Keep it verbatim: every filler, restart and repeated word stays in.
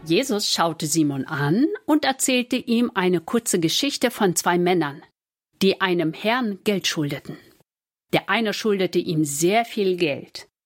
Jesus schaute Simon an und erzählte ihm eine kurze Geschichte von zwei Männern, die einem Herrn Geld schuldeten. Der eine schuldete ihm sehr viel Geld